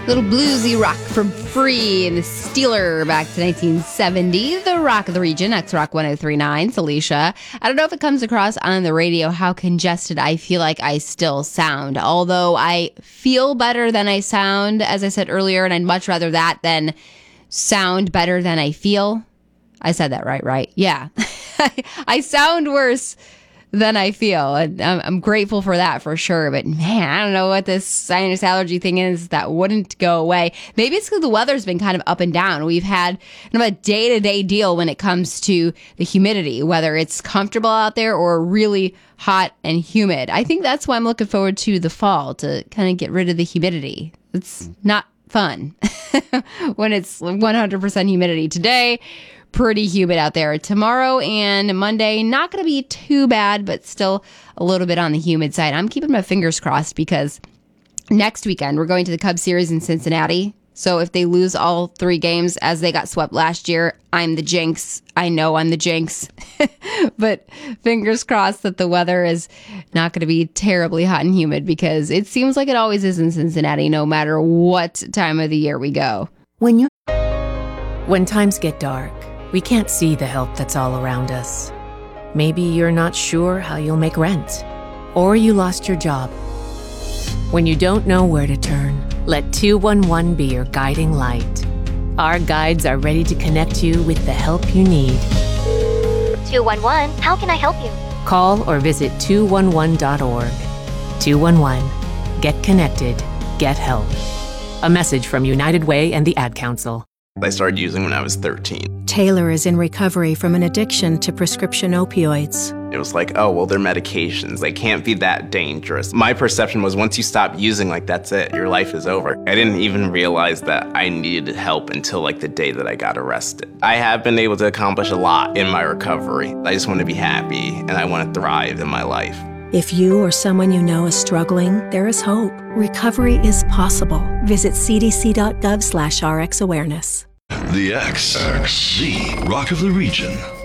Little bluesy rock from Free and the Steeler back to 1970. The rock of the region, X-Rock 1039, Alicia. I don't know if it comes across on the radio how congested I feel like I still sound. Although I feel better than I sound, as I said earlier, and I'd much rather that than sound better than I feel. I said that right? Yeah. I sound worse than I feel. And I'm grateful for that for sure. But man, I don't know what this sinus allergy thing is that wouldn't go away. Maybe it's because the weather's been kind of up and down. We've had kind of a day-to-day deal when it comes to the humidity, whether it's comfortable out there or really hot and humid. I think that's why I'm looking forward to the fall, to kind of get rid of the humidity. It's not fun when it's 100% humidity. Today, pretty humid out there. Tomorrow and Monday, not going to be too bad, but still a little bit on the humid side. I'm keeping my fingers crossed because next weekend we're going to the Cubs series in Cincinnati. So if they lose all 3 games as they got swept last year, I'm the jinx. I know I'm the jinx. But fingers crossed that the weather is not going to be terribly hot and humid because it seems like it always is in Cincinnati no matter what time of the year we go. When times get dark, we can't see the help that's all around us. Maybe you're not sure how you'll make rent, or you lost your job. When you don't know where to turn, let 211 be your guiding light. Our guides are ready to connect you with the help you need. 211, how can I help you? Call or visit 211.org. 211. Get connected. Get help. A message from United Way and the Ad Council. I started using when I was 13. Taylor is in recovery from an addiction to prescription opioids. It was like, oh, well, they're medications. They can't be that dangerous. My perception was once you stop using, like, that's it. Your life is over. I didn't even realize that I needed help until, like, the day that I got arrested. I have been able to accomplish a lot in my recovery. I just want to be happy, and I want to thrive in my life. If you or someone you know is struggling, there is hope. Recovery is possible. Visit cdc.gov/rxawareness. The X, the rock of the region.